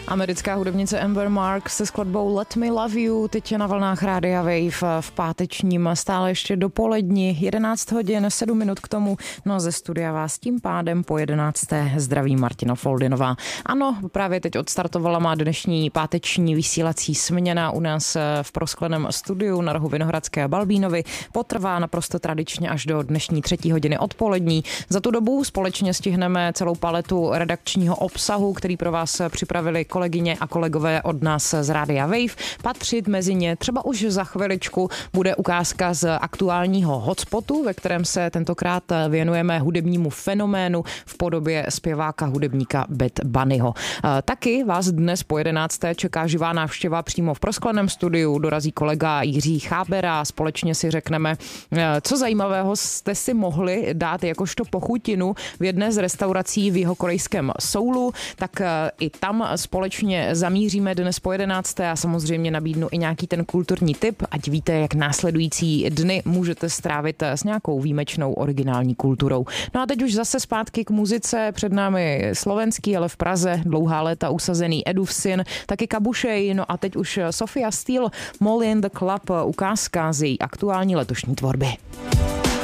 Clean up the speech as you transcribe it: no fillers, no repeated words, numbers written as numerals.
Americká hudebnice Amber Marks se skladbou Let Me Love You, teď je na vlnách Rádia Wave v pátečním, stále ještě dopoledni, 11 hodin, 7 minut k tomu. No ze studia vás tím pádem po 11. zdraví Martina Foldinová. Ano, právě teď odstartovala má dnešní páteční vysílací směna u nás v proskleném studiu na rohu Vinohradské a Balbínovy. Potrvá naprosto tradičně až do dnešní 3. hodiny odpolední. Za tu dobu společně stihneme celou paletu redakčního obsahu, který pro vás připravili kolegyně a kolegové od nás z Rádia Wave. Patřit mezi ně třeba už za chviličku bude ukázka z aktuálního hotspotu, ve kterém se tentokrát věnujeme hudebnímu fenoménu v podobě zpěváka hudebníka Bad Bunnyho. Taky vás dnes po 11. čeká živá návštěva přímo v proskleném studiu. Dorazí kolega Jiří Chábera. Společně si řekneme, co zajímavého jste si mohli dát jakožto pochutinu v jedné z restaurací v jihokorejském Soulu. Tak i tam společně zamíříme dnes po 11. a samozřejmě nabídnu i nějaký ten kulturní tip, ať víte, jak následující dny můžete strávit s nějakou výjimečnou originální kulturou. No a teď už zase zpátky k muzice. Před námi slovenský, ale v Praze dlouhá léta usazený Edův syn, taky Kabušej, no a teď už Sofia Steel, Molly in the Club, ukázka z její aktuální letošní tvorby.